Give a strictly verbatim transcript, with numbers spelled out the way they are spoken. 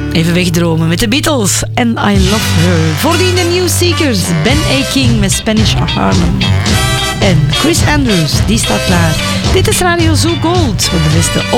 Even wegdromen met de Beatles en I Love Her. Voordien de New Seekers, Ben A. King met Spanish Harlem. En Chris Andrews, die staat klaar. Dit is Radio Zoo Gold voor de beste